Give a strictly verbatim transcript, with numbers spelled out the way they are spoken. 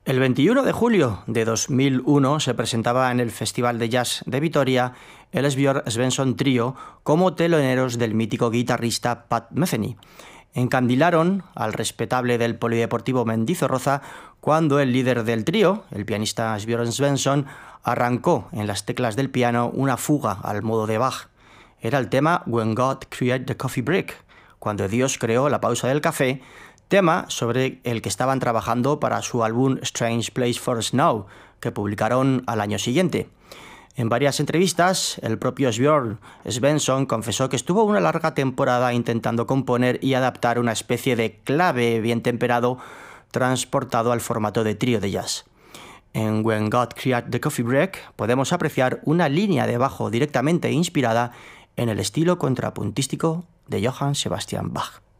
El veintiuno de julio de dos mil uno se presentaba en el Festival de Jazz de Vitoria el Björn Svensson Trio como teloneros del mítico guitarrista Pat Metheny. Encandilaron al respetable del Polideportivo Mendizorroza cuando el líder del trío, el pianista Björn Svensson, arrancó en las teclas del piano una fuga al modo de Bach. Era el tema When God Created the Coffee Break, cuando Dios creó la pausa del café, tema sobre el que estaban trabajando para su álbum Strange Place for Snow, que publicaron al año siguiente. En varias entrevistas, el propio Björn Svensson confesó que estuvo una larga temporada intentando componer y adaptar una especie de clave bien temperado transportado al formato de trío de jazz. En When God Created the Coffee Break podemos apreciar una línea de bajo directamente inspirada en el estilo contrapuntístico de Johann Sebastian Bach.